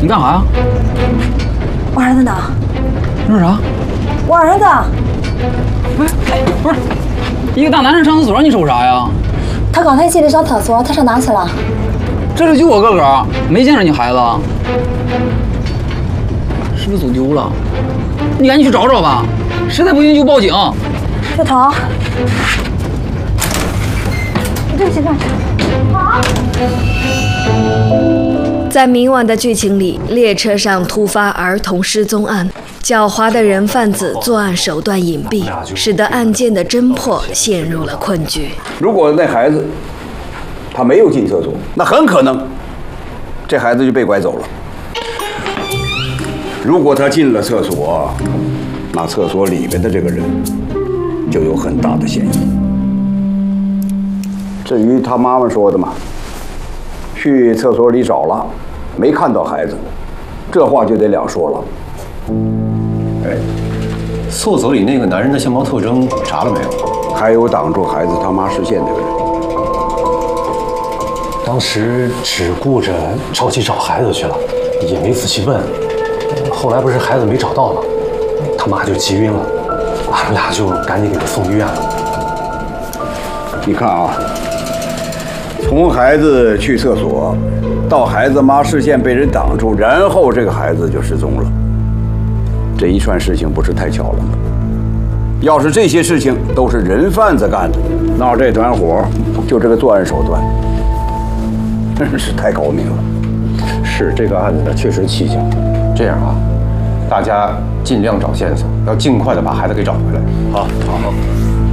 干啥呀？ 我儿子呢？ 你说啥？ 我儿子。 不是，一个大男人上厕所，你说啥呀？ 他刚才进来上厕所，他上哪去了？ 这里就我哥哥，没见着你孩子，是不是走丢了？你赶紧去找找吧，实在不行就报警。 小涛，对不起，好。 在明晚的剧情里，列车上突发儿童失踪案，狡猾的人贩子作案手段隐蔽，使得案件的侦破陷入了困局。 如果那孩子他没有进厕所，那很可能这孩子就被拐走了。如果他进了厕所，那厕所里面的这个人就有很大的嫌疑。至于他妈妈说的嘛，去厕所里找了，没看到孩子，这话就得两说了。 哎，厕所里那个男人的相貌特征查了没有？ 还有挡住孩子他妈视线那个人， 当时只顾着着急找孩子去了，也没仔细问。后来不是孩子没找到吗？他妈就急晕了，俺们俩就赶紧给他送医院了。 你看啊，从孩子去厕所到孩子妈视线被人挡住，然后这个孩子就失踪了，这一串事情不是太巧了吗？要是这些事情都是人贩子干的，那这团伙就这个作案手段真是太高明了。 是这个案子呢，确实蹊跷。这样啊，大家尽量找线索，要尽快的把孩子给找回来。 好。